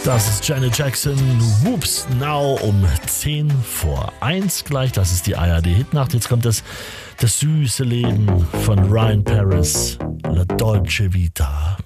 Das ist Janet Jackson, Whoops Now um 10 vor 1 gleich. Das ist die ARD-Hitnacht. Jetzt kommt das süße Leben von Ryan Paris, La Dolce Vita.